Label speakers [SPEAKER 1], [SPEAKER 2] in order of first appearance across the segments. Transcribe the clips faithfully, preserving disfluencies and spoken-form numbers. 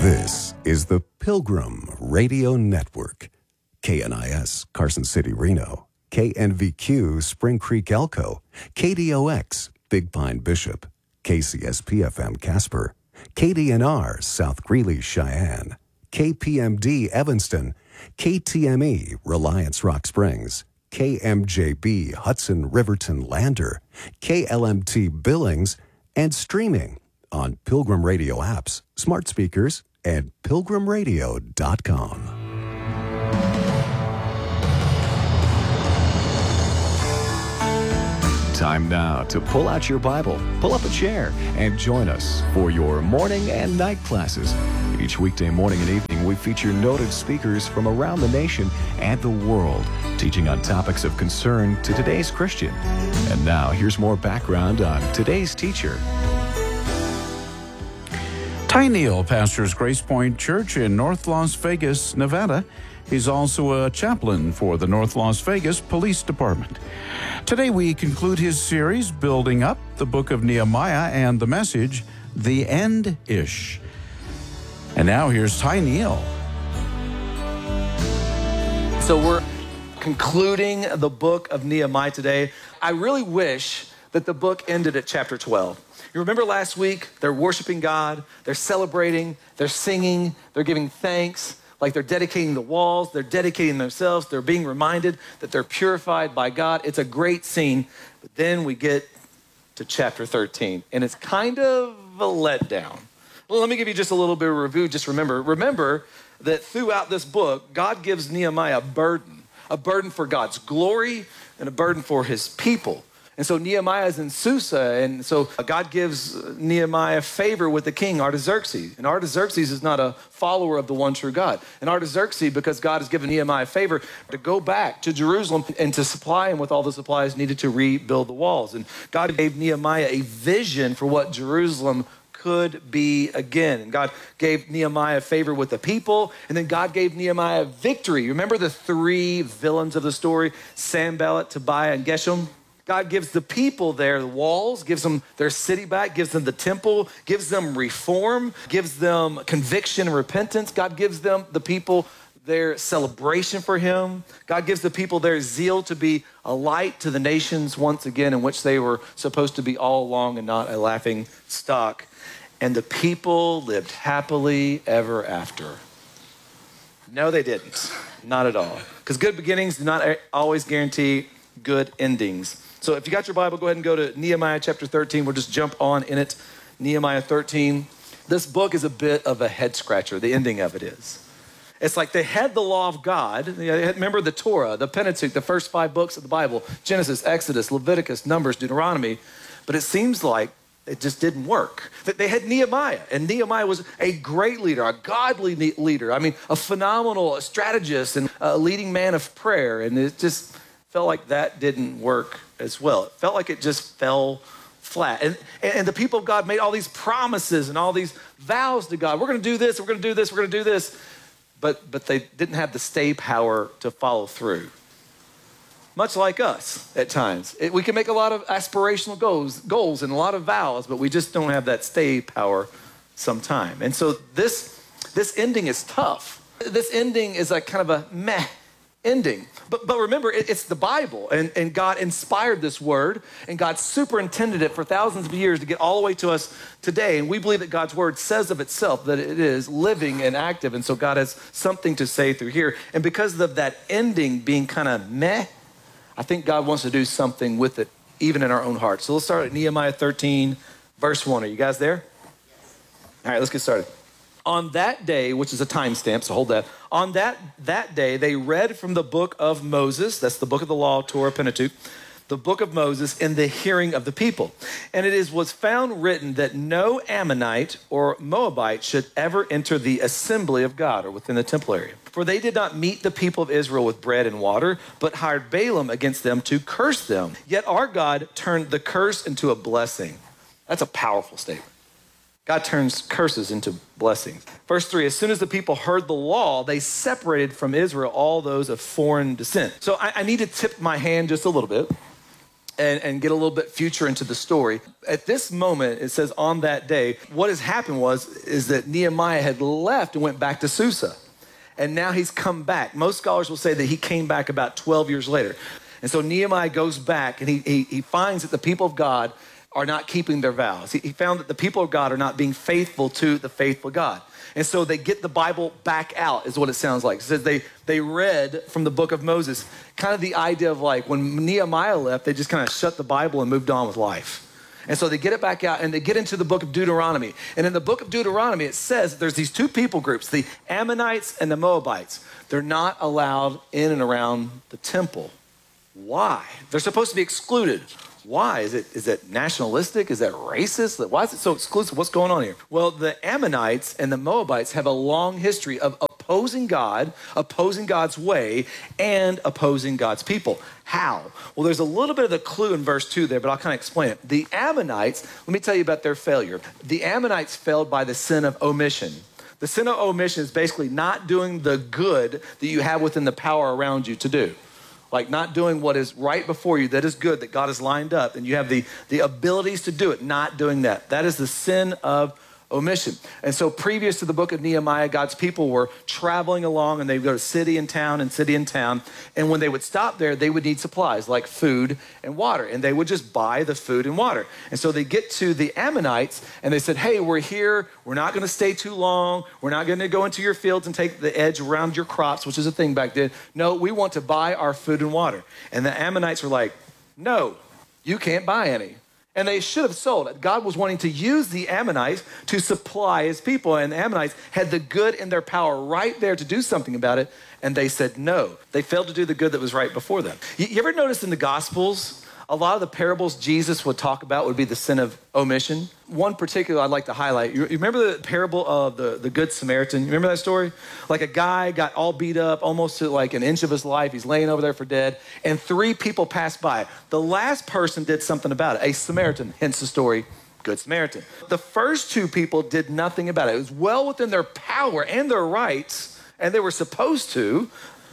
[SPEAKER 1] This is the Pilgrim Radio Network. K N I S, Carson City, Reno. K N V Q, Spring Creek, Elko. K D O X, Big Pine, Bishop. K C S P F M, Casper. K D N R, South Greeley, Cheyenne. K P M D, Evanston. K T M E, Reliance, Rock Springs. K M J B, Hudson, Riverton, Lander. K L M T, Billings. And streaming on Pilgrim Radio apps, smart speakers, and pilgrim radio dot com. Time now to pull out your Bible, pull up a chair, and join us for your morning and night classes. Each weekday morning and evening, we feature noted speakers from around the nation and the world, teaching on topics of concern to today's Christian. And now, here's more background on today's teacher.
[SPEAKER 2] Ty Neal pastors Grace Point Church in North Las Vegas, Nevada. He's also a chaplain for the North Las Vegas Police Department. Today we conclude his series, Building Up, the book of Nehemiah, and the message, The End-ish. And now here's Ty Neal.
[SPEAKER 3] So we're concluding the book of Nehemiah today. I really wish that the book ended at chapter twelve. You remember last week, they're worshiping God, they're celebrating, they're singing, they're giving thanks, like they're dedicating the walls, they're dedicating themselves, they're being reminded that they're purified by God. It's a great scene, but then we get to chapter thirteen, and it's kind of a letdown. Well, let me give you just a little bit of a review. Just remember, remember that throughout this book, God gives Nehemiah a burden, a burden for God's glory and a burden for his people. And so Nehemiah is in Susa, and so God gives Nehemiah favor with the king, Artaxerxes. And Artaxerxes is not a follower of the one true God. And Artaxerxes, because God has given Nehemiah favor to go back to Jerusalem and to supply him with all the supplies needed to rebuild the walls. And God gave Nehemiah a vision for what Jerusalem could be again. And God gave Nehemiah favor with the people, and then God gave Nehemiah victory. Remember the three villains of the story, Sanballat, Tobiah, and Geshem? God gives the people there the walls, gives them their city back, gives them the temple, gives them reform, gives them conviction and repentance. God gives them, the people, their celebration for him. God gives the people their zeal to be a light to the nations once again, in which they were supposed to be all along and not a laughing stock. And the people lived happily ever after. No, they didn't. Not at all. Because good beginnings do not always guarantee good endings. So if you got your Bible, go ahead and go to Nehemiah chapter thirteen. We'll just jump on in it. Nehemiah thirteen. This book is a bit of a head scratcher. The ending of it is. It's like they had the law of God. Remember the Torah, the Pentateuch, the first five books of the Bible, Genesis, Exodus, Leviticus, Numbers, Deuteronomy. But it seems like it just didn't work. That they had Nehemiah, and Nehemiah was a great leader, a godly leader. I mean, a phenomenal strategist and a leading man of prayer. And it just felt like that didn't work as well. It felt like it just fell flat. And, and the people of God made all these promises and all these vows to God. We're going to do this, we're going to do this, we're going to do this. But, but they didn't have the stay power to follow through. Much like us at times. It, we can make a lot of aspirational goals, goals and a lot of vows, but we just don't have that stay power sometime. And so this, this ending is tough. This ending is like kind of a meh ending. But, but remember, it, it's the Bible, and, and God inspired this word, and God superintended it for thousands of years to get all the way to us today. And we believe that God's word says of itself that it is living and active. And so God has something to say through here. And because of that ending being kind of meh, I think God wants to do something with it, even in our own hearts. So let's start at Nehemiah thirteen, verse one. Are you guys there? All right, let's get started. On that day, which is a timestamp, so hold that. On that, that day, they read from the book of Moses, that's the book of the law, Torah, Pentateuch, the book of Moses in the hearing of the people. And it is was found written that no Ammonite or Moabite should ever enter the assembly of God or within the temple area. For they did not meet the people of Israel with bread and water, but hired Balaam against them to curse them. Yet our God turned the curse into a blessing. That's a powerful statement. God turns curses into blessings. Verse three, as soon as the people heard the law, they separated from Israel all those of foreign descent. So I, I need to tip my hand just a little bit and, and get a little bit future into the story. At this moment, it says on that day, what has happened was, is that Nehemiah had left and went back to Susa. And now he's come back. Most scholars will say that he came back about twelve years later. And so Nehemiah goes back and he, he, he finds that the people of God are not keeping their vows. He, he found that the people of God are not being faithful to the faithful God. And so they get the Bible back out, is what it sounds like. It says they, they read from the book of Moses, kind of the idea of like when Nehemiah left, they just kind of shut the Bible and moved on with life. And so they get it back out and they get into the book of Deuteronomy. And in the book of Deuteronomy, it says there's these two people groups, the Ammonites and the Moabites. They're not allowed in and around the temple. Why? They're supposed to be excluded. Why? Is it is it nationalistic? Is that racist? Why is it so exclusive? What's going on here? Well, the Ammonites and the Moabites have a long history of opposing God, opposing God's way, and opposing God's people. How? Well, there's a little bit of the clue in verse two there, but I'll kind of explain it. The Ammonites, let me tell you about their failure. The Ammonites failed by the sin of omission. The sin of omission is basically not doing the good that you have within the power around you to do. Like not doing what is right before you that is good, that God has lined up, and you have the, the abilities to do it, not doing that. That is the sin of omission. And so previous to the book of Nehemiah, God's people were traveling along and they would go to city and town and city and town. And when they would stop there, they would need supplies like food and water. And they would just buy the food and water. And so they get to the Ammonites and they said, hey, we're here. We're not going to stay too long. We're not going to go into your fields and take the edge around your crops, which is a thing back then. No, we want to buy our food and water. And the Ammonites were like, no, you can't buy any. And they should have sold it. God was wanting to use the Ammonites to supply his people. And the Ammonites had the good in their power right there to do something about it. And they said no. They failed to do the good that was right before them. You, you ever notice in the Gospels, a lot of the parables Jesus would talk about would be the sin of omission. One particular I'd like to highlight. You, you remember the parable of the, the Good Samaritan? You remember that story? Like a guy got all beat up, almost to like an inch of his life. He's laying over there for dead. And three people passed by. The last person did something about it, a Samaritan, hence the story, Good Samaritan. The first two people did nothing about it. It was well within their power and their rights, and they were supposed to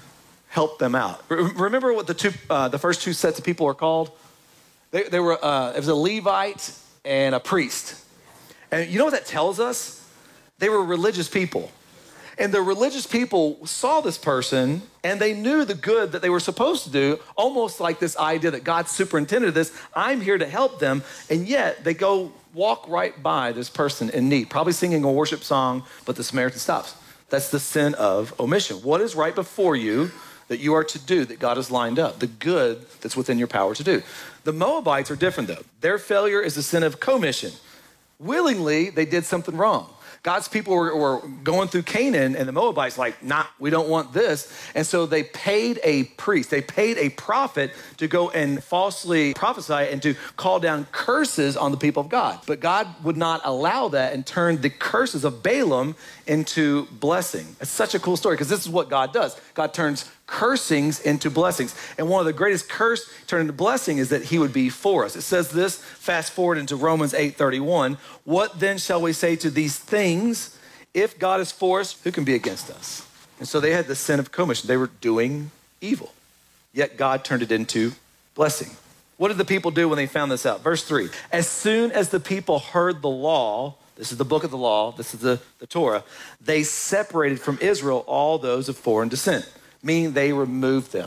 [SPEAKER 3] help them out. Remember what the two, uh, the first two sets of people are called? They, they were, uh, it was a Levite and a priest. And you know what that tells us? They were religious people. And the religious people saw this person and they knew the good that they were supposed to do, almost like this idea that God superintended this. I'm here to help them. And yet they go walk right by this person in need, probably singing a worship song, but the Samaritan stops. That's the sin of omission. What is right before you that you are to do, that God has lined up, the good that's within your power to do. The Moabites are different though. Their failure is the sin of commission. Willingly, they did something wrong. God's people were, were going through Canaan and the Moabites like, nah, we don't want this. And so they paid a priest, they paid a prophet to go and falsely prophesy and to call down curses on the people of God. But God would not allow that and turned the curses of Balaam into blessing. It's such a cool story because this is what God does. God turns cursings into blessings. And one of the greatest curse turned into blessing is that he would be for us. It says this, fast forward into Romans eight thirty-one. What then shall we say to these things? If God is for us, who can be against us? And so they had the sin of commission. They were doing evil. Yet God turned it into blessing. What did the people do when they found this out? Verse three, as soon as the people heard the law, this is the book of the law, this is the, the Torah, they separated from Israel all those of foreign descent, meaning they removed them.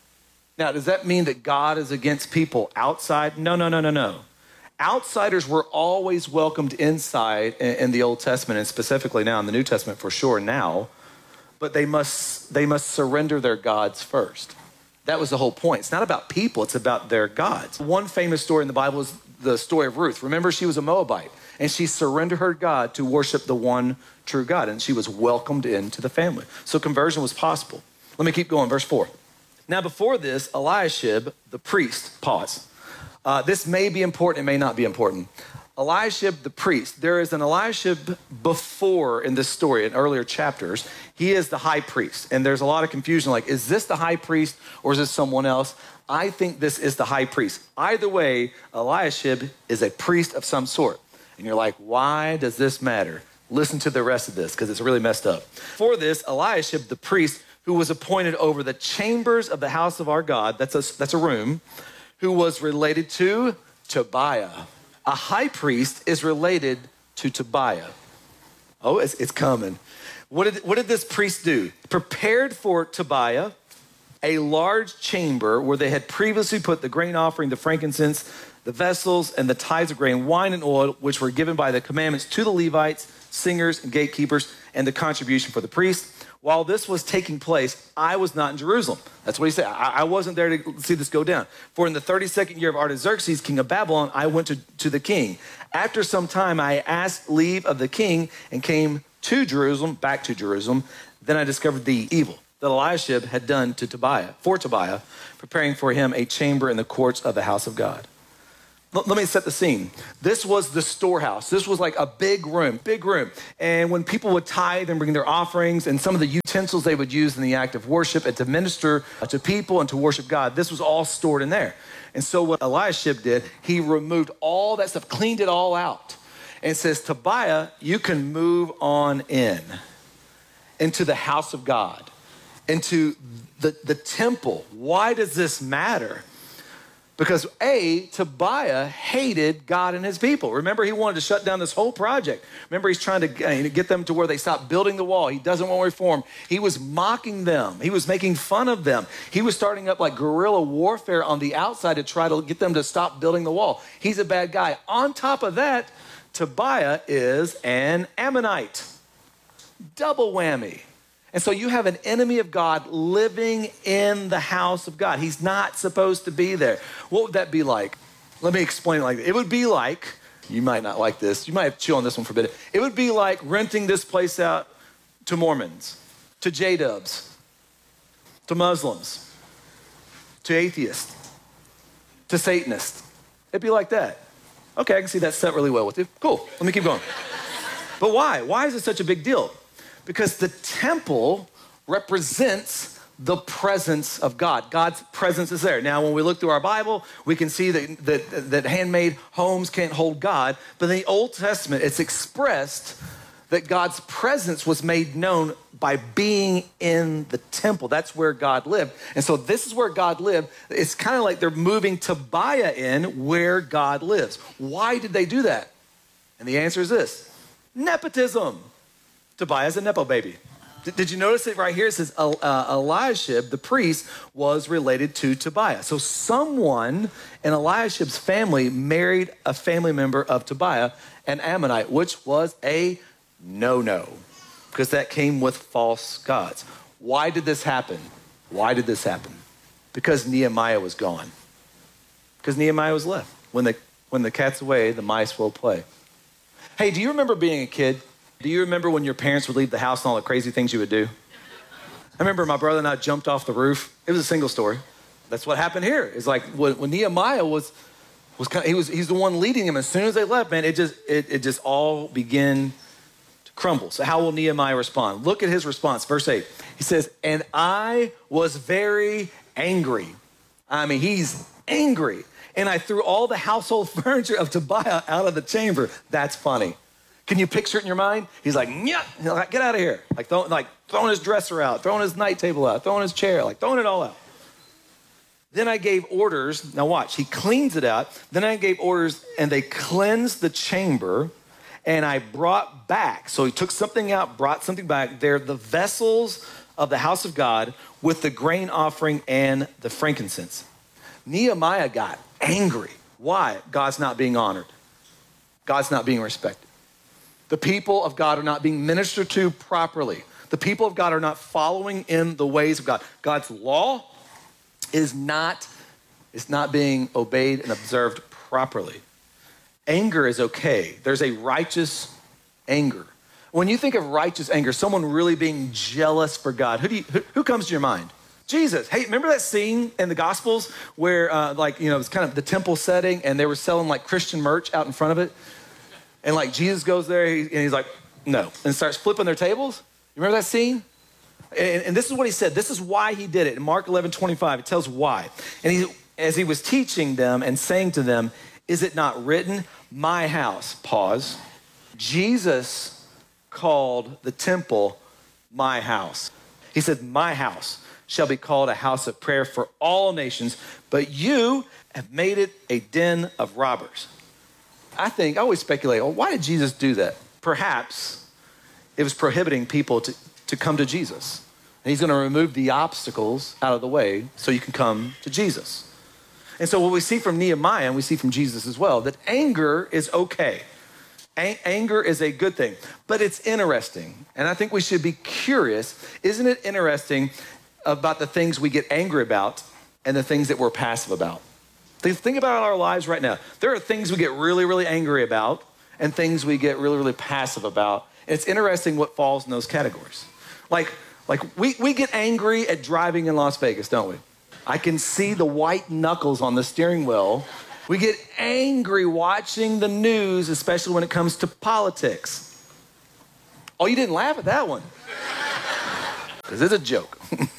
[SPEAKER 3] Now, does that mean that God is against people outside? No, no, no, no, no. Outsiders were always welcomed inside in, in the Old Testament, and specifically now in the New Testament for sure now, but they must, they must surrender their gods first. That was the whole point. It's not about people, it's about their gods. One famous story in the Bible is the story of Ruth. Remember, she was a Moabite, and she surrendered her God to worship the one true God, and she was welcomed into the family. So conversion was possible. Let me keep going, verse four. Now before this, Eliashib, the priest, pause. Uh, this may be important, it may not be important. Eliashib, the priest, there is an Eliashib before in this story, in earlier chapters. He is the high priest, and there's a lot of confusion, like, is this the high priest or is this someone else? I think this is the high priest. Either way, Eliashib is a priest of some sort. And you're like, why does this matter? Listen to the rest of this, because it's really messed up. For this, Eliashib, the priest, who was appointed over the chambers of the house of our God, that's a, that's a room, who was related to Tobiah. A high priest is related to Tobiah. Oh, it's, it's coming. What did, what did this priest do? Prepared for Tobiah a large chamber where they had previously put the grain offering, the frankincense, the vessels, and the tithes of grain, wine, and oil, which were given by the commandments to the Levites, singers, and gatekeepers, and the contribution for the priests. While this was taking place, I was not in Jerusalem. That's what he said. I, I wasn't there to see this go down. For in the thirty-second year of Artaxerxes, king of Babylon, I went to, to the king. After some time, I asked leave of the king and came to Jerusalem, back to Jerusalem. Then I discovered the evil that Eliashib had done to Tobiah, for Tobiah, preparing for him a chamber in the courts of the house of God. L- let me set the scene. This was the storehouse. This was like a big room, big room. And when people would tithe and bring their offerings and some of the utensils they would use in the act of worship and to minister to people and to worship God, this was all stored in there. And so what Eliashib did, he removed all that stuff, cleaned it all out. And says, Tobiah, you can move on in, into the house of God, into the, the temple. Why does this matter? Because A, Tobiah hated God and his people. Remember, he wanted to shut down this whole project. Remember, he's trying to get them to where they stop building the wall. He doesn't want to reform. He was mocking them. He was making fun of them. He was starting up like guerrilla warfare on the outside to try to get them to stop building the wall. He's a bad guy. On top of that, Tobiah is an Ammonite. Double whammy. And so you have an enemy of God living in the house of God. He's not supposed to be there. What would that be like? Let me explain it like this. It would be like, you might not like this, you might have to chew on this one for a bit. It would be like renting this place out to Mormons, to J-dubs, to Muslims, to atheists, to Satanists. It'd be like that. Okay, I can see that set really well with you. Cool, let me keep going. But why? Why is it such a big deal? Because the temple represents the presence of God. God's presence is there. Now, when we look through our Bible, we can see that, that, that handmade homes can't hold God. But in the Old Testament, it's expressed that God's presence was made known by being in the temple. That's where God lived. And so this is where God lived. It's kind of like they're moving Tobiah in where God lives. Why did they do that? And the answer is this: nepotism. Tobiah's a nepo baby. Did, did you notice it right here? It says uh, Eliashib, the priest, was related to Tobiah. So someone in Eliashib's family married a family member of Tobiah, an Ammonite, which was a no-no, because that came with false gods. Why did this happen? Why did this happen? Because Nehemiah was gone. Because Nehemiah was left. When the, when the cat's away, the mice will play. Hey, do you remember being a kid? Do you remember when your parents would leave the house and all the crazy things you would do? I remember my brother and I jumped off the roof. It was a single story. That's what happened here. It's like when, when Nehemiah was, was kind of, he was, he's the one leading him. As soon as they left, man, it just, it, it just all began to crumble. So how will Nehemiah respond? Look at his response. Verse eight, he says, and I was very angry. I mean, he's angry. And I threw all the household furniture of Tobiah out of the chamber. That's funny. Can you picture it in your mind? He's like, yeah, like, get out of here. Like, throw, like throwing his dresser out, throwing his night table out, throwing his chair, like throwing it all out. Then I gave orders. Now watch, he cleans it out. Then I gave orders and they cleansed the chamber and I brought back. So he took something out, brought something back. They're the vessels of the house of God with the grain offering and the frankincense. Nehemiah got angry. Why? God's not being honored. God's not being respected. The people of God are not being ministered to properly. The people of God are not following in the ways of God. God's law is not, is not being obeyed and observed properly. Anger is okay. There's a righteous anger. When you think of righteous anger, someone really being jealous for God, who do you, who, who comes to your mind? Jesus. Hey, remember that scene in the Gospels where uh, like, you know, it's kind of the temple setting and they were selling like Christian merch out in front of it? And like Jesus goes there and he's like, no, and starts flipping their tables. You remember that scene? And, and this is what he said. This is why he did it. In Mark eleven twenty-five, it tells why. And he, as he was teaching them and saying to them, is it not written, my house, pause. Jesus called the temple my house. He said, my house shall be called a house of prayer for all nations, but you have made it a den of robbers. I think, I always speculate, well, why did Jesus do that? Perhaps it was prohibiting people to, to come to Jesus. And he's going to remove the obstacles out of the way so you can come to Jesus. And so what we see from Nehemiah, and we see from Jesus as well, that anger is okay. A- anger is a good thing, but it's interesting. And I think we should be curious. Isn't it interesting about the things we get angry about and the things that we're passive about? Think about our lives right now. There are things we get really, really angry about and things we get really, really passive about. And it's interesting what falls in those categories. Like, like we, we get angry at driving in Las Vegas, don't we? I can see the white knuckles on the steering wheel. We get angry watching the news, especially when it comes to politics. Oh, you didn't laugh at that one. Because it's a joke.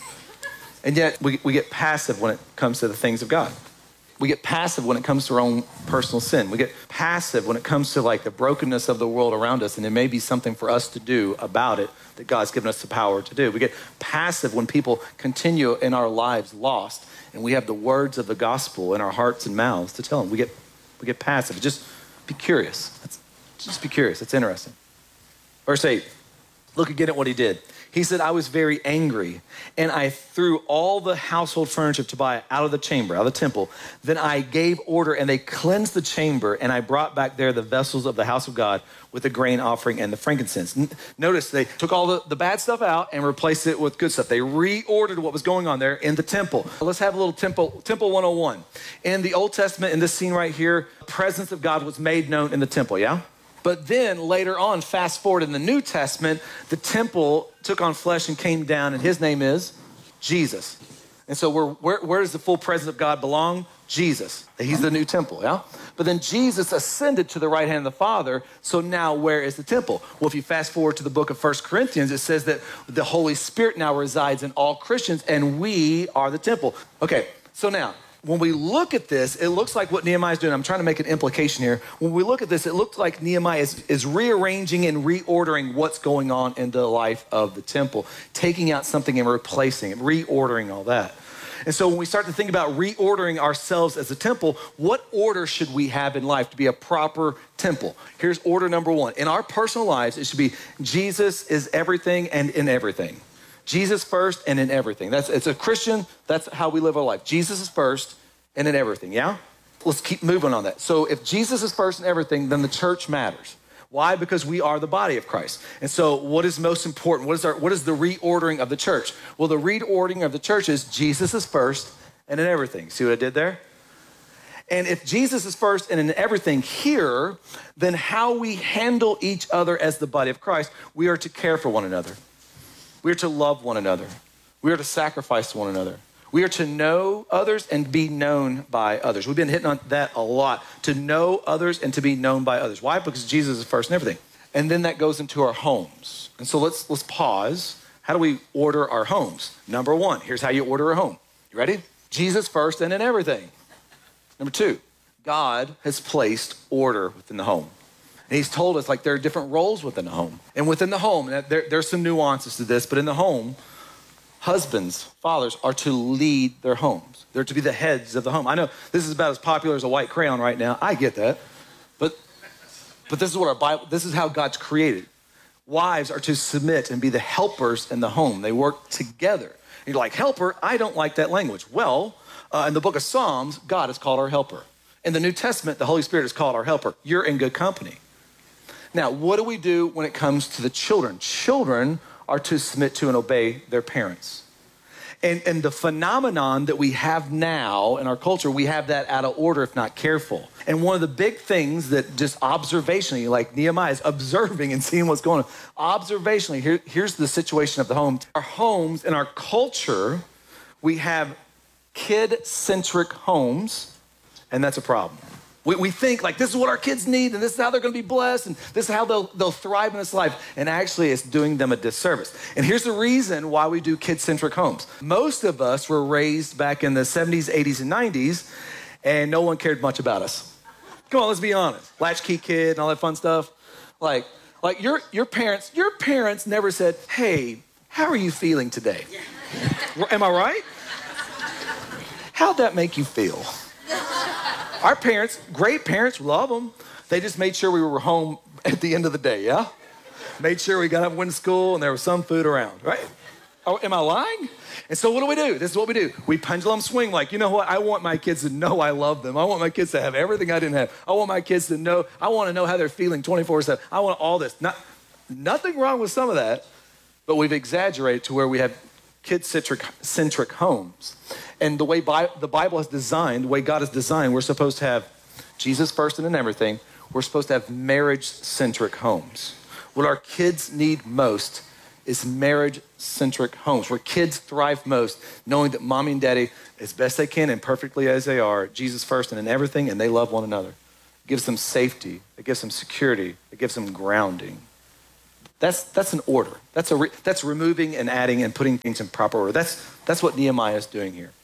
[SPEAKER 3] And yet we, we get passive when it comes to the things of God. We get passive when it comes to our own personal sin. We get passive when it comes to like the brokenness of the world around us, and it may be something for us to do about it that God's given us the power to do. We get passive when people continue in our lives lost, and we have the words of the gospel in our hearts and mouths to tell them. We get we get passive. Just be curious. That's, just be curious. It's interesting. Verse eight, look again at what he did. He said, I was very angry, and I threw all the household furniture of Tobiah out of the chamber, out of the temple. Then I gave order, and they cleansed the chamber, and I brought back there the vessels of the house of God with the grain offering and the frankincense. N- Notice they took all the, the bad stuff out and replaced it with good stuff. They reordered what was going on there in the temple. Let's have a little temple, temple one oh one. In the Old Testament, in this scene right here, the presence of God was made known in the temple, yeah? But then later on, fast forward in the New Testament, the temple took on flesh and came down, and his name is Jesus. And so we're, where, where does the full presence of God belong? Jesus. He's the new temple, yeah? But then Jesus ascended to the right hand of the Father, so now where is the temple? Well, if you fast forward to the book of First Corinthians, it says that the Holy Spirit now resides in all Christians, and we are the temple. Okay, so now, when we look at this, it looks like what Nehemiah is doing. I'm trying to make an implication here. When we look at this, it looks like Nehemiah is, is rearranging and reordering what's going on in the life of the temple, taking out something and replacing it, reordering all that. And so when we start to think about reordering ourselves as a temple, what order should we have in life to be a proper temple? Here's order number one. In our personal lives, it should be Jesus is everything and in everything. Jesus first and in everything. That's it's a Christian, that's how we live our life. Jesus is first and in everything, yeah? Let's keep moving on that. So if Jesus is first in everything, then the church matters. Why? Because we are the body of Christ. And so what is most important? What is our what is the reordering of the church? Well, the reordering of the church is Jesus is first and in everything. See what I did there? And if Jesus is first and in everything here, then how we handle each other as the body of Christ, we are to care for one another. We are to love one another. We are to sacrifice one another. We are to know others and be known by others. We've been hitting on that a lot, to know others and to be known by others. Why? Because Jesus is first in everything. And then that goes into our homes. And so let's let's pause. How do we order our homes? Number one, here's how you order a home. You ready? Jesus first and in everything. Number two, God has placed order within the home. And he's told us like there are different roles within the home. And within the home, there, there's some nuances to this, but in the home, husbands, fathers are to lead their homes. They're to be the heads of the home. I know this is about as popular as a white crayon right now. I get that. But, but this is what our Bible, this is how God's created. Wives are to submit and be the helpers in the home. They work together. And you're like, helper? I don't like that language. Well, uh, in the book of Psalms, God is called our helper. In the New Testament, the Holy Spirit is called our helper. You're in good company. Now, what do we do when it comes to the children? Children are to submit to and obey their parents. And, and the phenomenon that we have now in our culture, we have that out of order if not careful. And one of the big things that just observationally, like Nehemiah is observing and seeing what's going on. Observationally, here, here's the situation of the home. Our homes in our culture, we have kid-centric homes, and that's a problem. We, we think like this is what our kids need and this is how they're going to be blessed and this is how they'll, they'll thrive in this life. And actually it's doing them a disservice. And here's the reason why we do kid-centric homes. Most of us were raised back in the seventies, eighties, and nineties and no one cared much about us. Come on, let's be honest. Latchkey kid and all that fun stuff. Like, like your, your parents, your parents never said, hey, how are you feeling today? Am I right? How'd that make you feel? Our parents, great parents, love them. They just made sure we were home at the end of the day, yeah? Made sure we got up and went to school and there was some food around, right? Oh, am I lying? And so what do we do? This is what we do. We pendulum swing like, you know what? I want my kids to know I love them. I want my kids to have everything I didn't have. I want my kids to know, I want to know how they're feeling twenty-four seven. I want all this. Not, nothing wrong with some of that, but we've exaggerated to where we have kid-centric centric homes. And the way Bi- the Bible is designed, the way God is designed, we're supposed to have Jesus first and in everything. We're supposed to have marriage-centric homes. What our kids need most is marriage-centric homes, where kids thrive most, knowing that mommy and daddy, as best they can and perfectly as they are, Jesus first and in everything, and they love one another. It gives them safety. It gives them security. It gives them grounding. That's that's an order. That's a re, that's removing and adding and putting things in proper order. That's that's what Nehemiah is doing here.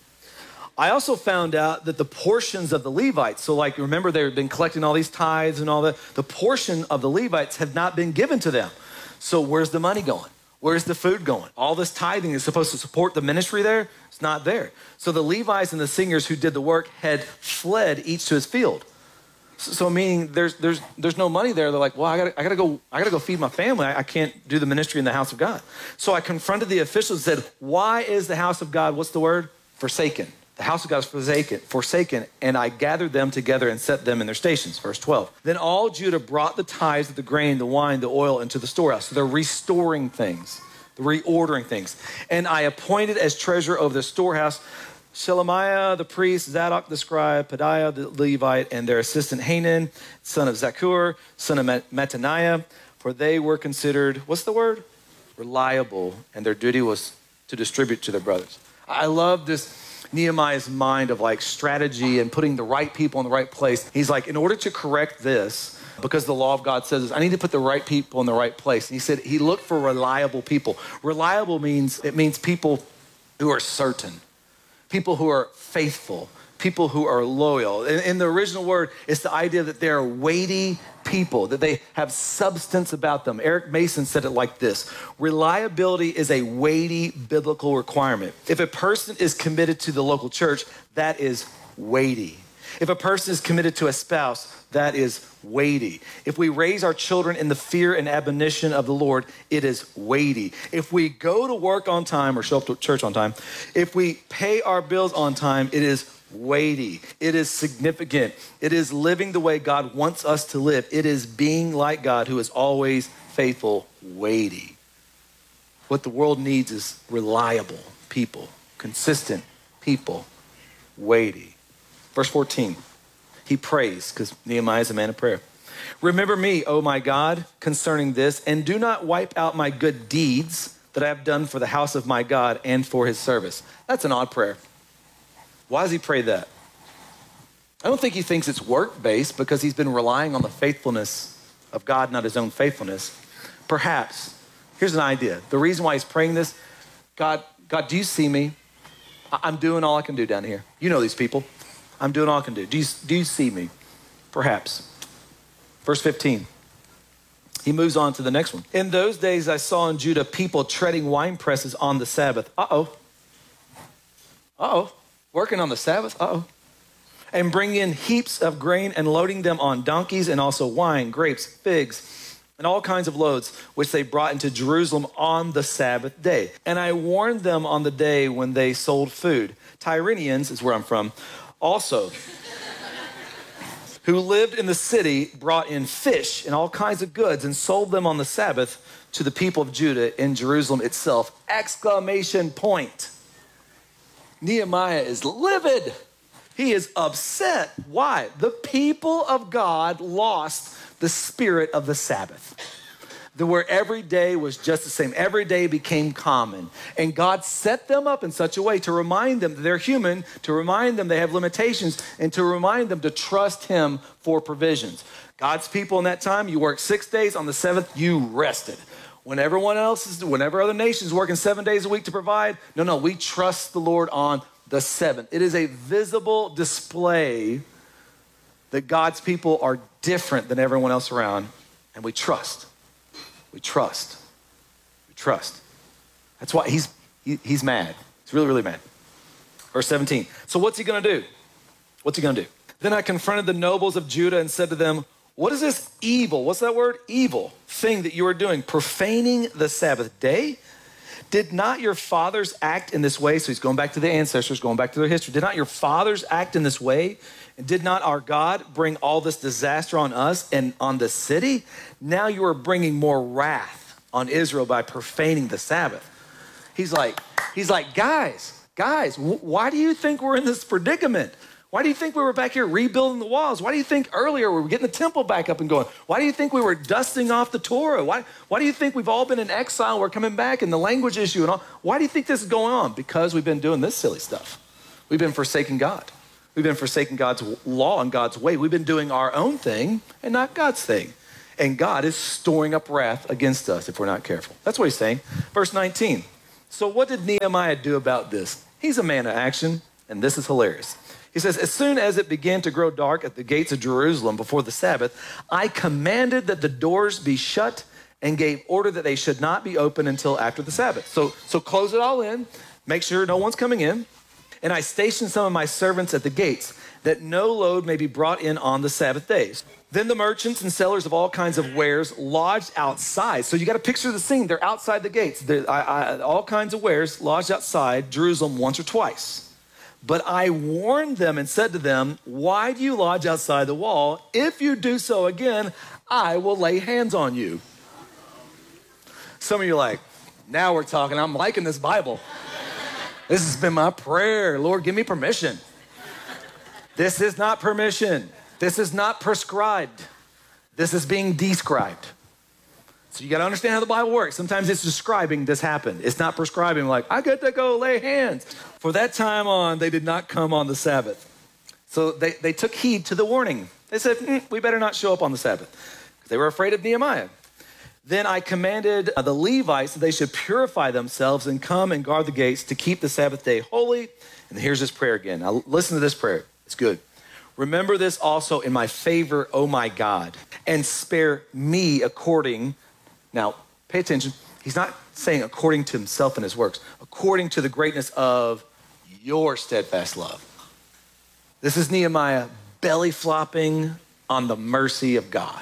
[SPEAKER 3] I also found out that the portions of the Levites, so like remember they've been collecting all these tithes and all that, the portion of the Levites have not been given to them. So where's the money going? Where's the food going? All this tithing is supposed to support the ministry there. It's not there. So the Levites and the singers who did the work had fled each to his field. So, so meaning there's there's there's no money there. They're like, well, I gotta I gotta go I gotta go feed my family. I, I can't do the ministry in the house of God. So I confronted the officials and said, why is the house of God, what's the word? Forsaken. The house of God is forsaken, forsaken, and I gathered them together and set them in their stations. Verse twelve. Then all Judah brought the tithes of the grain, the wine, the oil into the storehouse. So they're restoring things, they're reordering things. And I appointed as treasurer over the storehouse Shelemiah the priest, Zadok the scribe, Pedaiah the Levite, and their assistant Hanan, son of Zakur, son of Mattaniah, for they were considered, what's the word? Reliable, and their duty was to distribute to their brothers. I love this Nehemiah's mind of like strategy and putting the right people in the right place. He's like, in order to correct this, because the law of God says this, I need to put the right people in the right place. And he said he looked for reliable people. Reliable means, it means people who are certain, people who are faithful, people who are loyal. In, in the original word, it's the idea that they're weighty people, that they have substance about them. Eric Mason said it like this: reliability is a weighty biblical requirement. If a person is committed to the local church, that is weighty. If a person is committed to a spouse, that is weighty. If we raise our children in the fear and admonition of the Lord, it is weighty. If we go to work on time or show up to church on time, if we pay our bills on time, it is weighty. It is significant. It is living the way God wants us to live. It is being like God, who is always faithful, weighty. What the world needs is reliable people, consistent people, weighty. Verse fourteen, he prays, because Nehemiah is a man of prayer. Remember me, O my God, concerning this, and do not wipe out my good deeds that I have done for the house of my God and for his service. That's an odd prayer. Why does he pray that? I don't think he thinks it's work-based, because he's been relying on the faithfulness of God, not his own faithfulness. Perhaps, here's an idea. The reason why he's praying this, God, God, do you see me? I'm doing all I can do down here. You know these people. I'm doing all I can do. Do you, do you see me? Perhaps. Verse fifteen. He moves on to the next one. In those days I saw in Judah people treading wine presses on the Sabbath. Uh-oh. Uh-oh. Working on the Sabbath? Uh-oh. And bringing in heaps of grain and loading them on donkeys, and also wine, grapes, figs, and all kinds of loads, which they brought into Jerusalem on the Sabbath day. And I warned them on the day when they sold food. Tyrians is where I'm from. Also, who lived in the city, brought in fish and all kinds of goods and sold them on the Sabbath to the people of Judah in Jerusalem itself. Exclamation point. Nehemiah is livid. He is upset. Why? The people of God lost the spirit of the Sabbath. The where every day was just the same. Every day became common. And God set them up in such a way to remind them that they're human, to remind them they have limitations, and to remind them to trust him for provisions. God's people in that time, you worked six days. On the seventh, you rested. When everyone else is, whenever other nations working seven days a week to provide, no, no, we trust the Lord on the seventh. It is a visible display that God's people are different than everyone else around, and we trust. We trust. We trust. That's why he's He, he's mad. He's really, really mad. Verse seventeen. So what's he going to do? What's he going to do? Then I confronted the nobles of Judah and said to them, what is this evil? What's that word? Evil thing that you are doing, profaning the Sabbath day? Did not your fathers act in this way? So he's going back to the ancestors, going back to their history. Did not your fathers act in this way? And did not our God bring all this disaster on us and on the city? Now you are bringing more wrath on Israel by profaning the Sabbath. He's like, he's like, guys, guys, wh- why do you think we're in this predicament? Why do you think we were back here rebuilding the walls? Why do you think earlier we were getting the temple back up and going? Why do you think we were dusting off the Torah? Why, why do you think we've all been in exile? We're coming back and the language issue and all. Why do you think this is going on? Because we've been doing this silly stuff. We've been forsaking God. We've been forsaking God's law and God's way. We've been doing our own thing and not God's thing. And God is storing up wrath against us if we're not careful. That's what he's saying. Verse nineteen. So what did Nehemiah do about this? He's a man of action, and this is hilarious. He says, as soon as it began to grow dark at the gates of Jerusalem before the Sabbath, I commanded that the doors be shut and gave order that they should not be open until after the Sabbath. So, so close it all in, make sure no one's coming in. And I stationed some of my servants at the gates that no load may be brought in on the Sabbath days. Then the merchants and sellers of all kinds of wares lodged outside. So you got to picture the scene. They're outside the gates. I, I, all kinds of wares lodged outside Jerusalem once or twice. But I warned them and said to them, why do you lodge outside the wall? If you do so again, I will lay hands on you. Some of you are like, now we're talking. I'm liking this Bible. This has been my prayer. Lord, give me permission. This is not permission. This is not prescribed. This is being described. So you got to understand how the Bible works. Sometimes it's describing this happened. It's not prescribing like, I get to go lay hands. For that time on, they did not come on the Sabbath. So they, they took heed to the warning. They said, mm, we better not show up on the Sabbath. Because they were afraid of Nehemiah. Then I commanded the Levites that they should purify themselves and come and guard the gates to keep the Sabbath day holy. And here's his prayer again. Now listen to this prayer. It's good. Remember this also in my favor, O my God, and spare me according. Now, pay attention. He's not saying according to himself and his works, according to the greatness of your steadfast love. This is Nehemiah belly flopping on the mercy of God.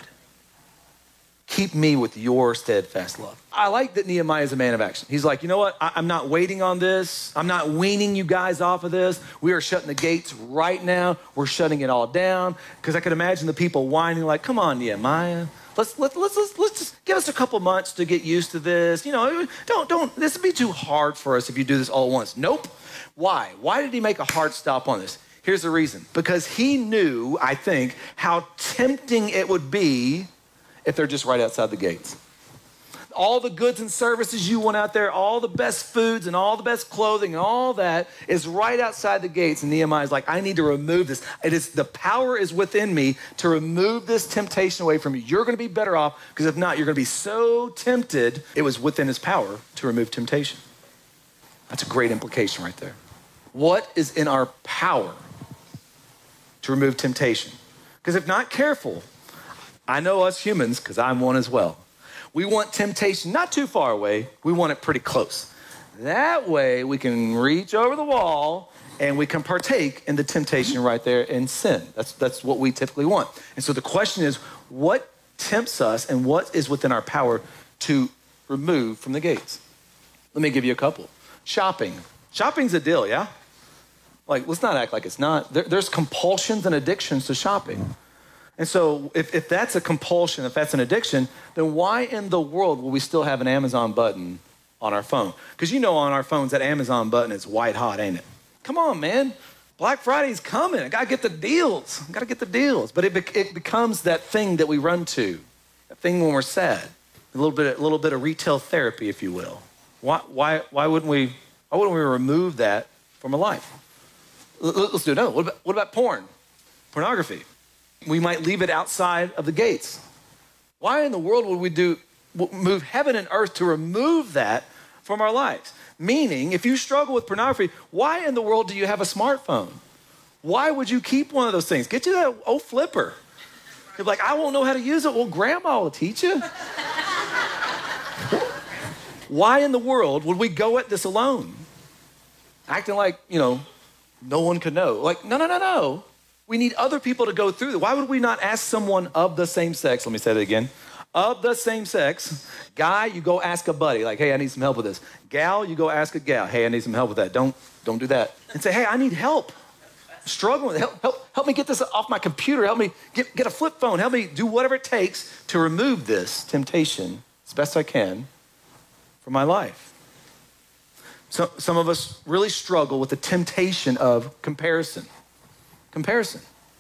[SPEAKER 3] Keep me with your steadfast love. I like that Nehemiah is a man of action. He's like, you know what? I- I'm not waiting on this. I'm not weaning you guys off of this. We are shutting the gates right now. We're shutting it all down. Because I could imagine the people whining like, come on, Nehemiah. Let's, let's, let's, let's, let's just give us a couple months to get used to this. You know, don't, don't, this would be too hard for us if you do this all at once. Nope. Why? Why did he make a hard stop on this? Here's the reason. Because he knew, I think, how tempting it would be if they're just right outside the gates. All the goods and services you want out there, all the best foods and all the best clothing and all that is right outside the gates. And Nehemiah's like, I need to remove this. It is, the power is within me to remove this temptation away from you. You're going to be better off because if not, you're going to be so tempted. It was within his power to remove temptation. That's a great implication right there. What is in our power to remove temptation? Because if not careful, I know us humans, because I'm one as well. We want temptation not too far away. We want it pretty close. That way we can reach over the wall and we can partake in the temptation right there and sin. That's, that's what we typically want. And so the question is, what tempts us and what is within our power to remove from the gates? Let me give you a couple. Shopping. Shopping's a deal, yeah? Like, let's not act like it's not. There, there's compulsions and addictions to shopping. And so if, if that's a compulsion, if that's an addiction, then why in the world will we still have an Amazon button on our phone? Because you know on our phones, that Amazon button is white hot, ain't it? Come on, man. Black Friday's coming. I got to get the deals. I got to get the deals. But it, be- it becomes that thing that we run to, that thing when we're sad, a little bit, a little bit of retail therapy, if you will. Why, why, why wouldn't we, why wouldn't we remove that from a life? Let's do another. What about, what about porn? Pornography. We might leave it outside of the gates. Why in the world would we do move heaven and earth to remove that from our lives? Meaning, if you struggle with pornography, why in the world do you have a smartphone? Why would you keep one of those things? Get you that old flipper. You're like, I won't know how to use it. Well, grandma will teach you. Why in the world would we go at this alone? Acting like, you know, no one could know. Like, no, no, no, no. We need other people to go through it. Why would we not ask someone of the same sex? Let me say that again. Of the same sex. Guy, you go ask a buddy. Like, hey, I need some help with this. Gal, you go ask a gal. Hey, I need some help with that. Don't, don't do that. And say, hey, I need help. I'm struggling with it. Help, help, help me get this off my computer. Help me get, get a flip phone. Help me do whatever it takes to remove this temptation as best I can from my life. So, some of us really struggle with the temptation of comparison. Comparison.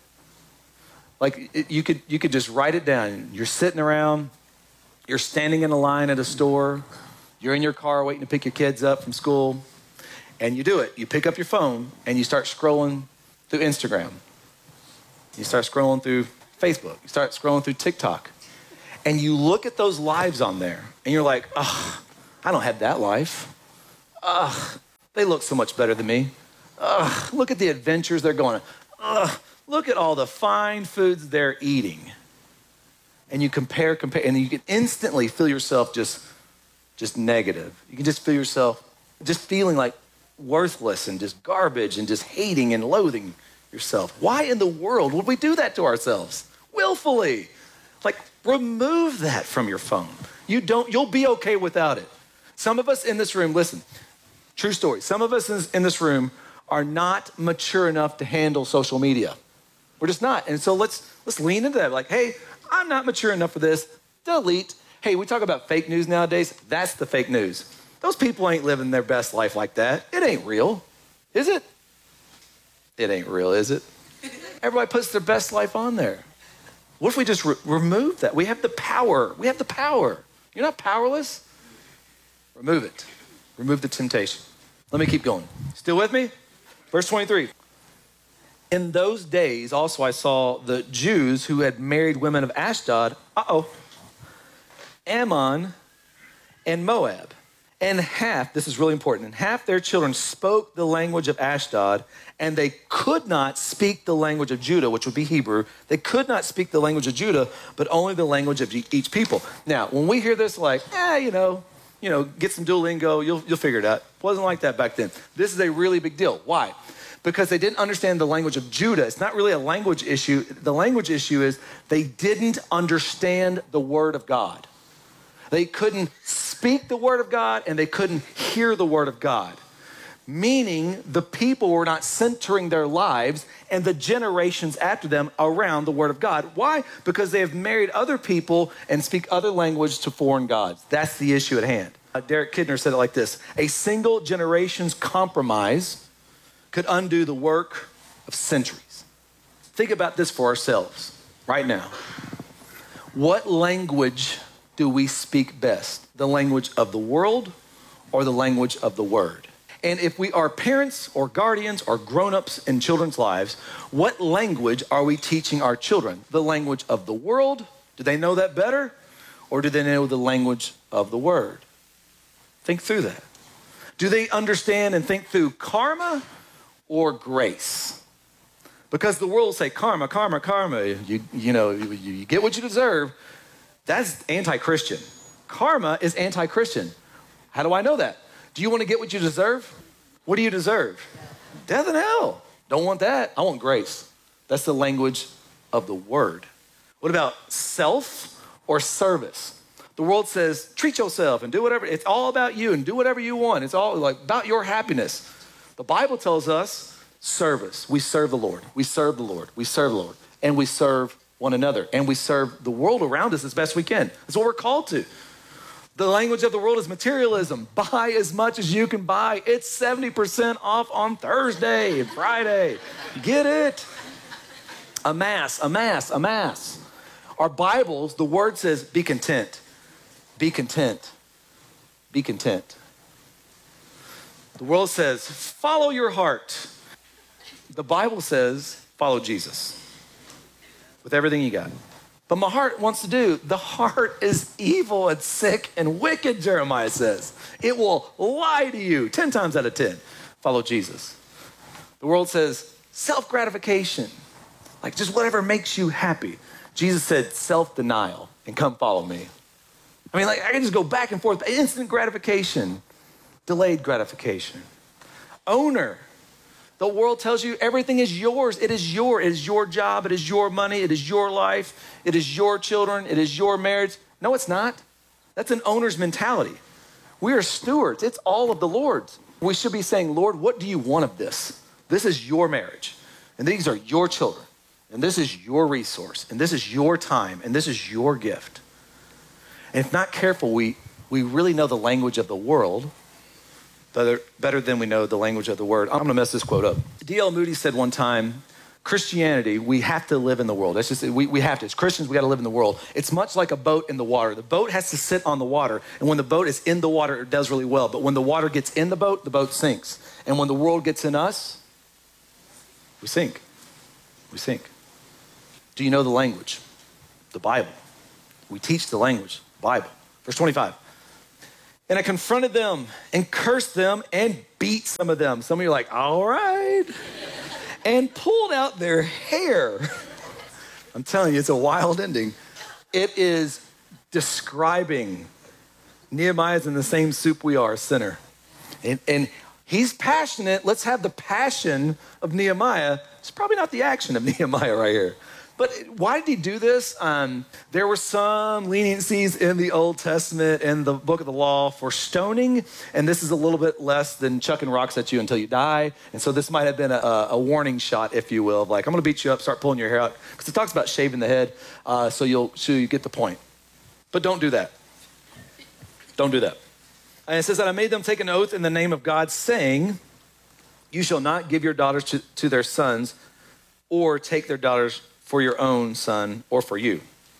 [SPEAKER 3] Like it, you could you could just write it down. You're sitting around, you're standing in a line at a store, you're in your car waiting to pick your kids up from school, and you do it. You pick up your phone and you start scrolling through Instagram. You start scrolling through Facebook. You start scrolling through TikTok. And you look at those lives on there and you're like, ugh, I don't have that life. Ugh, they look so much better than me. Ugh, look at the adventures they're going on. Ugh, look at all the fine foods they're eating. And you compare, compare, and you can instantly feel yourself just, just negative. You can just feel yourself just feeling like worthless and just garbage and just hating and loathing yourself. Why in the world would we do that to ourselves? Willfully. Like, remove that from your phone. You don't, you'll be okay without it. Some of us in this room, listen, true story. Some of us in this room are not mature enough to handle social media. We're just not. And so let's let's lean into that. Like, hey, I'm not mature enough for this. Delete. Hey, we talk about fake news nowadays. That's the fake news. Those people ain't living their best life like that. It ain't real. Is it? It ain't real, is it? Everybody puts their best life on there. What if we just re- remove that? We have the power. We have the power. You're not powerless. Remove it. Remove the temptation. Let me keep going. Still with me? Verse twenty-three. In those days, also I saw the Jews who had married women of Ashdod, uh-oh, Ammon, and Moab. And half, this is really important, and half their children spoke the language of Ashdod, and they could not speak the language of Judah, which would be Hebrew. They could not speak the language of Judah, but only the language of each people. Now, when we hear this, like, eh, you know, you know, get some Duolingo, you'll, you'll figure it out. It wasn't like that back then. This is a really big deal. Why? Because they didn't understand the language of Judah. It's not really a language issue. The language issue is they didn't understand the word of God. They couldn't speak the word of God and they couldn't hear the word of God. Meaning the people were not centering their lives and the generations after them around the word of God. Why? Because they have married other people and speak other language to foreign gods. That's the issue at hand. Uh, Derek Kidner said it like this: a single generation's compromise could undo the work of centuries. Think about this for ourselves right now. What language do we speak best? The language of the world or the language of the word? And if we are parents or guardians or grown-ups in children's lives, what language are we teaching our children? The language of the world? Do they know that better? Or do they know the language of the word? Think through that. Do they understand and think through karma or grace? Because the world will say karma, karma, karma. You, you know, you, you get what you deserve. That's anti-Christian. Karma is anti-Christian. How do I know that? Do you want to get what you deserve? What do you deserve? Death and hell. Don't want that. I want grace. That's the language of the word. What about self or service? The world says, treat yourself and do whatever. It's all about you and do whatever you want. It's all like about your happiness. The Bible tells us service. We serve the Lord. We serve the Lord. We serve the Lord. And we serve one another. And we serve the world around us as best we can. That's what we're called to. The language of the world is materialism. Buy as much as you can buy. It's seventy percent off on Thursday and Friday. Get it? Amass, amass, amass. Our Bibles, the word says, be content. Be content. Be content. The world says, follow your heart. The Bible says, follow Jesus with everything you got. But my heart wants to do, the heart is evil and sick and wicked, Jeremiah says. It will lie to you ten times out of ten. Follow Jesus. The world says self-gratification, like just whatever makes you happy. Jesus said self-denial and come follow me. I mean, like, I can just go back and forth. Instant gratification, delayed gratification. Owner. The world tells you everything is yours. It is your, it is your job. It is your money. It is your life. It is your children. It is your marriage. No, it's not. That's an owner's mentality. We are stewards. It's all of the Lord's. We should be saying, Lord, what do you want of this? This is your marriage. And these are your children. And this is your resource. And this is your time. And this is your gift. And if not careful, we, we really know the language of the world better, better than we know the language of the word. I'm going to mess this quote up. D L Moody said one time, Christianity, we have to live in the world. That's just, we, we have to. As Christians, we got to live in the world. It's much like a boat in the water. The boat has to sit on the water. And when the boat is in the water, it does really well. But when the water gets in the boat, the boat sinks. And when the world gets in us, we sink. We sink. Do you know the language? The Bible. We teach the language, Bible. Verse twenty-five. And I confronted them and cursed them and beat some of them. Some of you are like, all right. And pulled out their hair. I'm telling you, it's a wild ending. It is describing Nehemiah's in the same soup we are, a sinner. And, and he's passionate. Let's have the passion of Nehemiah. It's probably not the action of Nehemiah right here. But why did he do this? Um, there were some leniencies in the Old Testament and the book of the law for stoning. And this is a little bit less than chucking rocks at you until you die. And so this might have been a, a warning shot, if you will, of like, I'm going to beat you up, start pulling your hair out. Because it talks about shaving the head, uh, so, you'll, so you get the point. But don't do that. Don't do that. And it says that I made them take an oath in the name of God, saying, you shall not give your daughters to, to their sons or take their daughters for your own son or for you.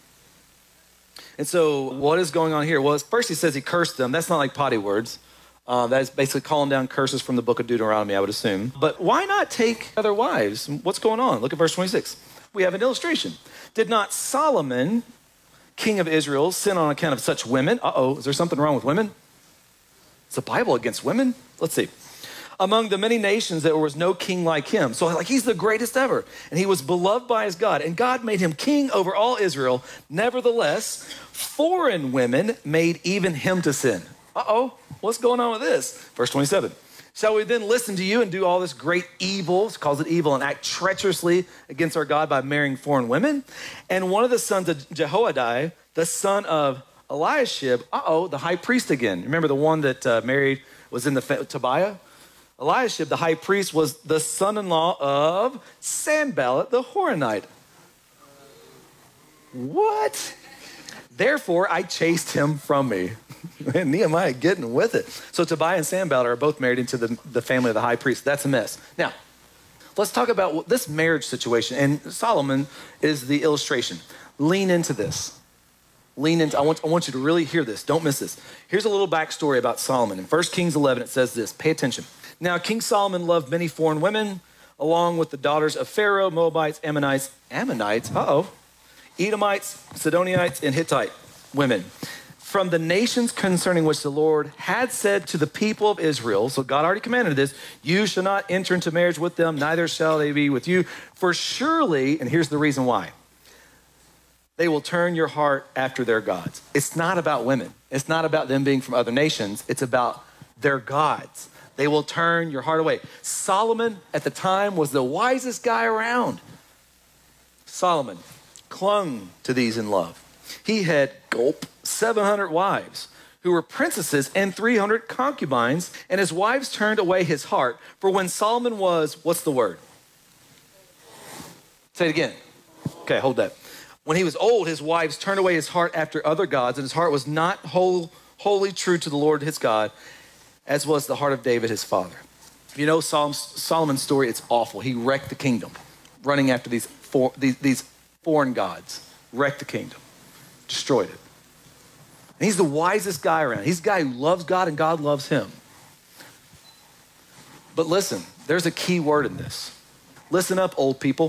[SPEAKER 3] And so what is going on here? Well, first he says he cursed them. That's not like potty words. Uh, that is basically calling down curses from the book of Deuteronomy, I would assume. But why not take other wives? What's going on? Look at verse twenty-six. We have an illustration. Did not Solomon, king of Israel, sin on account of such women? Uh-oh, is there something wrong with women? Is the Bible against women? Let's see. Among the many nations, there was no king like him. So like he's the greatest ever. And he was beloved by his God. And God made him king over all Israel. Nevertheless, foreign women made even him to sin. Uh-oh, what's going on with this? Verse twenty-seven. Shall we then listen to you and do all this great evil, it calls it evil, and act treacherously against our God by marrying foreign women? And one of the sons of Jehoiada, the son of Eliashib, uh-oh, the high priest again. Remember the one that uh, married, was in the Tobiah? Eliashib, the high priest, was the son-in-law of Sanballat the Horonite. What? Therefore, I chased him from me. Man, Nehemiah getting with it. So Tobiah and Sanballat are both married into the, the family of the high priest. That's a mess. Now, let's talk about this marriage situation. And Solomon is the illustration. Lean into this. Lean into, I want, I want you to really hear this. Don't miss this. Here's a little backstory about Solomon. In First Kings eleven, it says this. Pay attention. Now, King Solomon loved many foreign women, along with the daughters of Pharaoh, Moabites, Ammonites, Ammonites, uh-oh, Edomites, Sidonites, and Hittite women, from the nations concerning which the Lord had said to the people of Israel, so God already commanded this, you shall not enter into marriage with them, neither shall they be with you, for surely, and here's the reason why, they will turn your heart after their gods. It's not about women. It's not about them being from other nations. It's about their gods. They will turn your heart away. Solomon at the time was the wisest guy around. Solomon clung to these in love. He had, gulp, seven hundred wives who were princesses and three hundred concubines, and his wives turned away his heart. For when Solomon was, what's the word? Say it again. Okay, hold that. When he was old, his wives turned away his heart after other gods, and his heart was not whole, wholly true to the Lord his God, as was the heart of David, his father. If you know Solomon's story, it's awful. He wrecked the kingdom, running after these, for, these, these foreign gods. Wrecked the kingdom, destroyed it. And he's the wisest guy around. He's the guy who loves God and God loves him. But listen, there's a key word in this. Listen up, old people.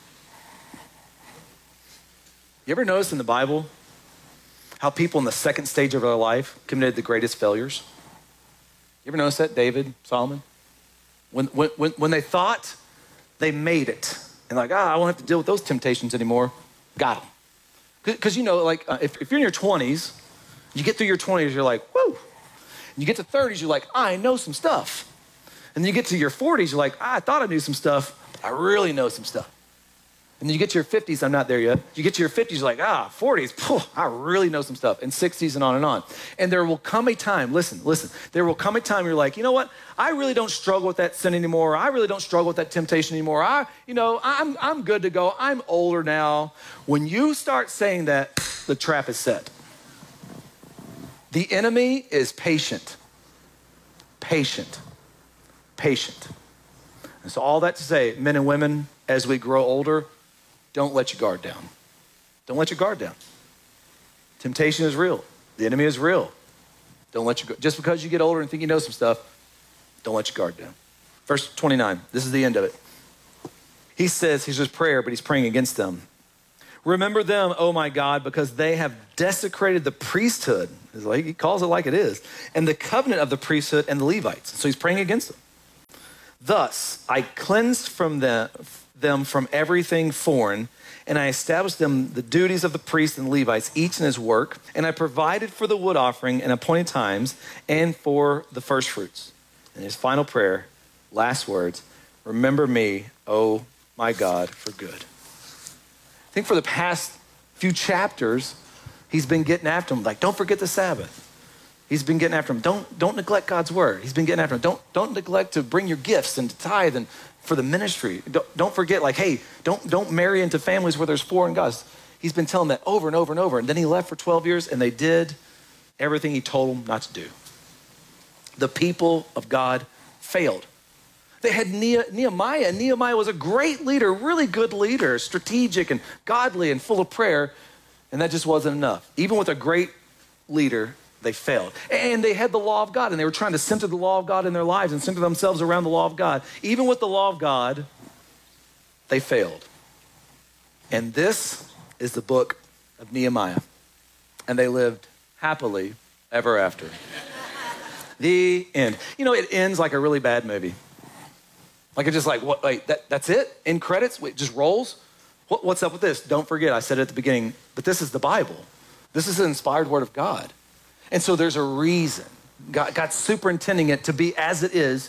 [SPEAKER 3] You ever notice in the Bible how people in the second stage of their life committed the greatest failures? You ever notice that, David, Solomon? When, when, when they thought they made it, and like, ah, I won't have to deal with those temptations anymore, got them. Because, you know, like, uh, if, if you're in your twenties You get through your twenties, you're like, woo. And you get to thirties, you're like, I know some stuff. And then you get to your forties, you're like, I thought I knew some stuff. I really know some stuff. And then you get to your fifties, I'm not there yet. You get to your fifties, you're like, ah, forties, phew, I really know some stuff. And sixties and on and on. And there will come a time, listen, listen, there will come a time you're like, you know what? I really don't struggle with that sin anymore. I really don't struggle with that temptation anymore. I, you know, I'm, I'm good to go. I'm older now. When you start saying that, the trap is set. The enemy is patient, patient, patient. And so all that to say, men and women, as we grow older, don't let your guard down. Don't let your guard down. Temptation is real. The enemy is real. Don't let your, just because you get older and think you know some stuff, don't let your guard down. Verse twenty-nine, this is the end of it. He says, he's just prayer, but he's praying against them. Remember them, oh my God, because they have desecrated the priesthood. He calls it like it is. And the covenant of the priesthood and the Levites. So he's praying against them. Thus, I cleansed from them, them from everything foreign, and I established them the duties of the priests and Levites, each in his work, and I provided for the wood offering in appointed times and for the first fruits. And his final prayer, last words, remember me, oh my God, for good. I think for the past few chapters, he's been getting after them, like, don't forget the Sabbath. He's been getting after them. Don't, don't neglect God's word. He's been getting after them. Don't, don't neglect to bring your gifts and to tithe and for the ministry. Don't, don't forget, like, hey, don't, don't marry into families where there's foreign gods. He's been telling them that over and over and over. And then he left for twelve years and they did everything he told them not to do. The people of God failed. They had Nehemiah. Nehemiah was a great leader, really good leader, strategic and godly and full of prayer. And that just wasn't enough. Even with a great leader, they failed. And they had the law of God, and they were trying to center the law of God in their lives and center themselves around the law of God. Even with the law of God, they failed. And this is the book of Nehemiah. And they lived happily ever after. The end. You know, it ends like a really bad movie. Like it's just like, what, wait, that, that's it? End credits? Wait, just rolls? What, what's up with this? Don't forget, I said it at the beginning, but this is the Bible. This is the inspired word of God. And so there's a reason. God, God's superintending it to be as it is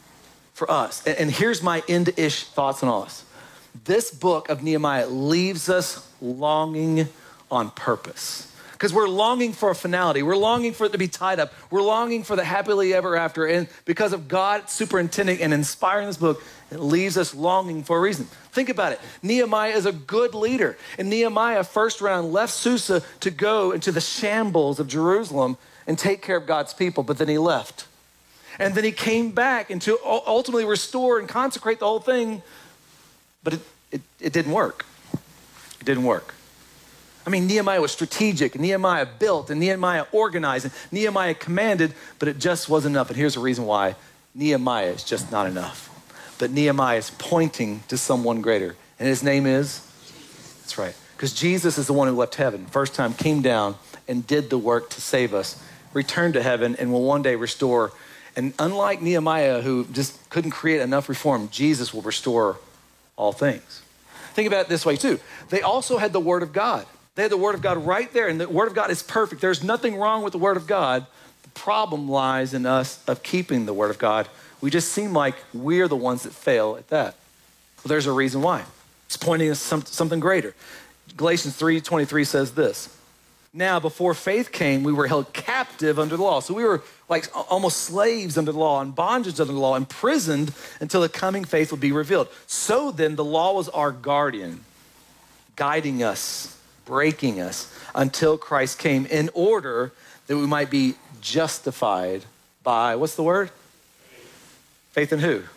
[SPEAKER 3] for us. And, and here's my end-ish thoughts on all this. This book of Nehemiah leaves us longing on purpose. Because we're longing for a finality. We're longing for it to be tied up. We're longing for the happily ever after. And because of God superintending and inspiring this book, it leaves us longing for a reason. Think about it. Nehemiah is a good leader. And Nehemiah, first round, left Susa to go into the shambles of Jerusalem and take care of God's people. But then he left. And then he came back and to ultimately restore and consecrate the whole thing. But it, it, it didn't work. It didn't work. I mean, Nehemiah was strategic, and Nehemiah built, and Nehemiah organized, and Nehemiah commanded, but it just wasn't enough. And here's the reason why. Nehemiah is just not enough. But Nehemiah is pointing to someone greater. And his name is? That's right. Because Jesus is the one who left heaven. First time came down and did the work to save us, returned to heaven, and will one day restore. And unlike Nehemiah, who just couldn't create enough reform, Jesus will restore all things. Think about it this way too. They also had the word of God. They had the word of God right there, and the word of God is perfect. There's nothing wrong with the word of God. The problem lies in us of keeping the word of God. We just seem like we're the ones that fail at that. Well, there's a reason why. It's pointing us some, something greater. Galatians three twenty-three says this. Now, before faith came, we were held captive under the law. So we were like almost slaves under the law and bondage under the law, imprisoned until the coming faith would be revealed. So then the law was our guardian, guiding us, breaking us until Christ came in order that we might be justified by, what's the word? Faith in who?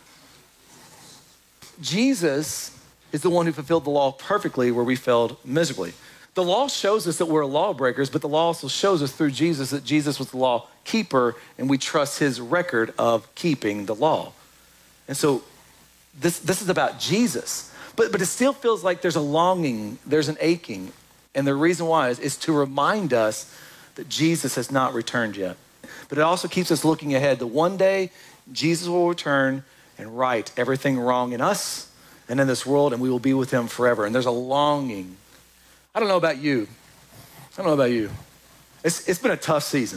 [SPEAKER 3] Jesus is the one who fulfilled the law perfectly where we failed miserably. The law shows us that we're lawbreakers, but the law also shows us through Jesus that Jesus was the law keeper and we trust his record of keeping the law. And so this, this is about Jesus, but, but it still feels like there's a longing, there's an aching. And the reason why is, is to remind us that Jesus has not returned yet. But it also keeps us looking ahead that one day Jesus will return and right everything wrong in us and in this world, and we will be with him forever. And there's a longing. I don't know about you. I don't know about you. It's, it's been a tough season.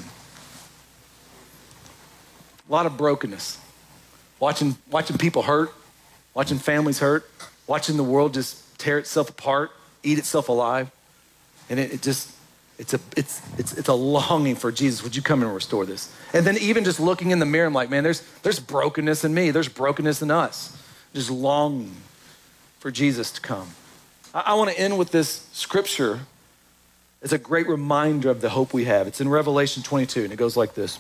[SPEAKER 3] A lot of brokenness. Watching, watching people hurt, watching families hurt, watching the world just tear itself apart, eat itself alive. And it, it just, it's a, it's, it's, it's a longing for Jesus. Would you come and restore this? And then even just looking in the mirror, I'm like, man, there's, there's brokenness in me. There's brokenness in us. Just longing for Jesus to come. I, I want to end with this scripture. It's a great reminder of the hope we have. It's in Revelation twenty-two, and it goes like this.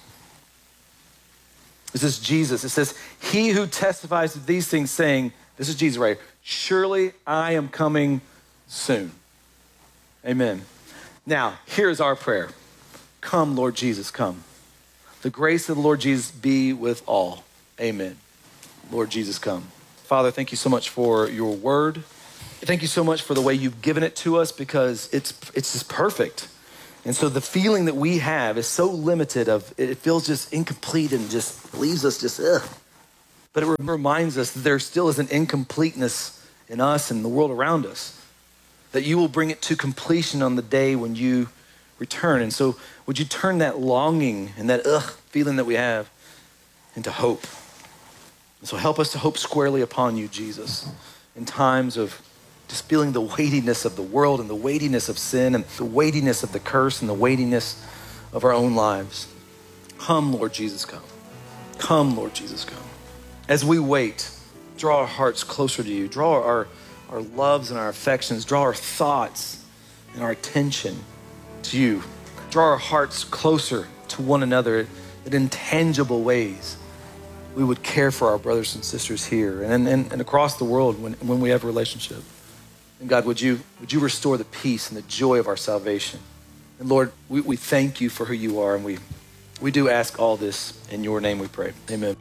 [SPEAKER 3] This is Jesus. It says, he who testifies to these things saying, this is Jesus right here, surely I am coming soon. Amen. Now, here's our prayer. Come, Lord Jesus, come. The grace of the Lord Jesus be with all. Amen. Lord Jesus, come. Father, thank you so much for your word. Thank you so much for the way you've given it to us, because it's it's just perfect. And so the feeling that we have is so limited, of it feels just incomplete and just leaves us just, ugh. But it reminds us that there still is an incompleteness in us and the world around us, that you will bring it to completion on the day when you return. And so would you turn that longing and that ugh feeling that we have into hope? And so help us to hope squarely upon you, Jesus, in times of just feeling the weightiness of the world and the weightiness of sin and the weightiness of the curse and the weightiness of our own lives. Come, Lord Jesus, come. Come, Lord Jesus, come. As we wait, draw our hearts closer to you. Draw our, our loves and our affections. Draw our thoughts and our attention to you. Draw our hearts closer to one another in intangible ways. We would care for our brothers and sisters here and, and, and across the world when, when we have a relationship. And God, would you, would you restore the peace and the joy of our salvation? And Lord, we, we thank you for who you are, and we, we do ask all this in your name we pray. Amen.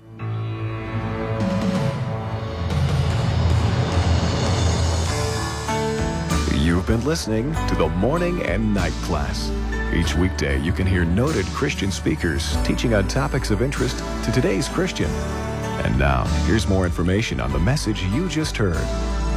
[SPEAKER 4] You've been listening to the Morning and Night Class. Each weekday, you can hear noted Christian speakers teaching on topics of interest to today's Christian. And now, here's more information on the message you just heard.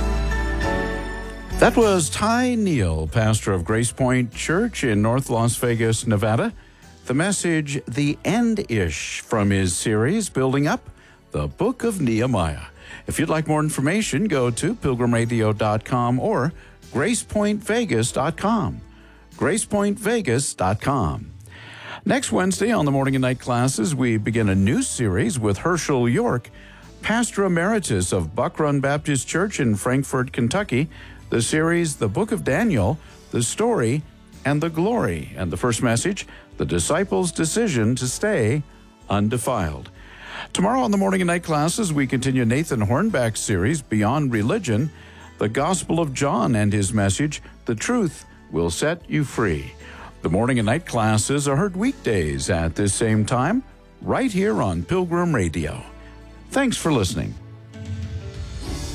[SPEAKER 2] That was Ty Neal, pastor of Grace Point Church in North Las Vegas, Nevada. The message, The End-ish, from his series, Building Up, the Book of Nehemiah. If you'd like more information, go to pilgrim radio dot com or grace point vegas dot com. grace point vegas dot com. Next Wednesday on the Morning and Night Classes, we begin a new series with Herschel York, pastor emeritus of Buck Run Baptist Church in Frankfort, Kentucky. The series, The Book of Daniel, The Story, and the Glory. And the first message, the disciples' decision to stay undefiled. Tomorrow on the Morning and Night Classes, we continue Nathan Hornback's series, Beyond Religion, the Gospel of John and his message, The Truth Will Set You Free. The Morning and Night Classes are heard weekdays at this same time, right here on Pilgrim Radio. Thanks for listening.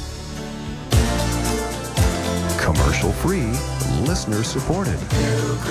[SPEAKER 4] Commercial free, listener supported.